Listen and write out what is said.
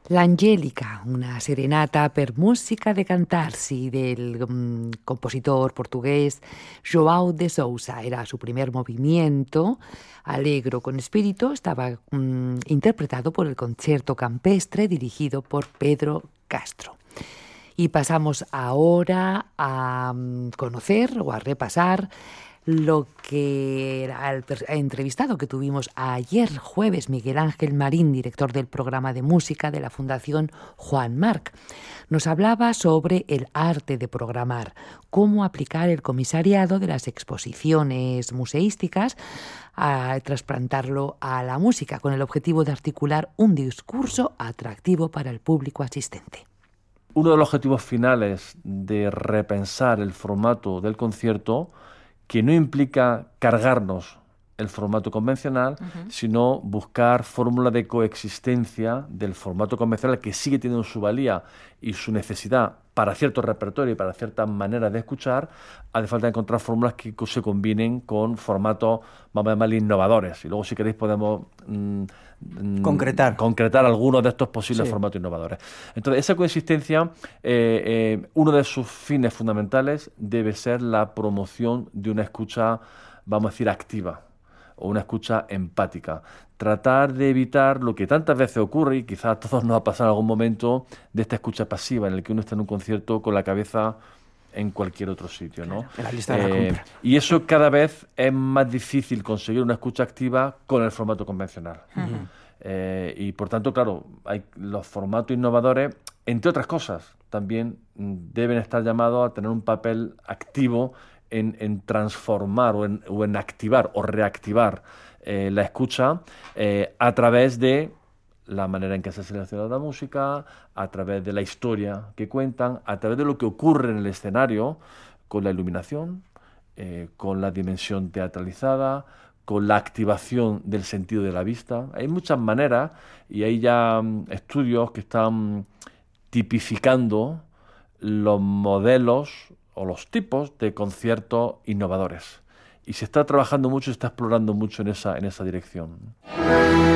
L'Angelica, una serenata per música de cantarsi del compositor portugués João de Sousa. Era su primer movimiento, alegro con espíritu, estaba interpretado por el concierto campestre dirigido por Pedro Castro. Y pasamos ahora a conocer o a repasar lo que era el entrevistado que tuvimos ayer jueves, Miguel Ángel Marín, director del programa de música de la Fundación Juan Marc. Nos hablaba sobre el arte de programar, cómo aplicar el comisariado de las exposiciones museísticas a trasplantarlo a la música, con el objetivo de articular un discurso atractivo para el público asistente. Uno de los objetivos finales de repensar el formato del concierto, que no implica cargarnos el formato convencional, sino buscar fórmulas de coexistencia del formato convencional, que sigue teniendo su valía y su necesidad para cierto repertorio y para ciertas maneras de escuchar. Hace falta encontrar fórmulas que se combinen con formatos, vamos a llamarle, innovadores. Y luego, si queréis, podemos concretar algunos de estos posibles formatos innovadores. Entonces, esa coexistencia, uno de sus fines fundamentales debe ser la promoción de una escucha, vamos a decir, activa, o una escucha empática. Tratar de evitar lo que tantas veces ocurre, y quizás a todos nos ha pasado en algún momento, de esta escucha pasiva en el que uno está en un concierto con la cabeza en cualquier otro sitio, ¿no? En la lista de la compra. Y eso cada vez es más difícil conseguir una escucha activa con el formato convencional. Y por tanto, claro, los formatos innovadores, entre otras cosas, también deben estar llamados a tener un papel activo en transformar o en activar o reactivar la escucha a través de la manera en que se selecciona la música, a través de la historia que cuentan, a través de lo que ocurre en el escenario, con la iluminación, con la dimensión teatralizada, con la activación del sentido de la vista. Hay muchas maneras, y hay ya estudios que están tipificando los modelos o los tipos de conciertos innovadores. Y se está trabajando mucho, se está explorando mucho en esa dirección.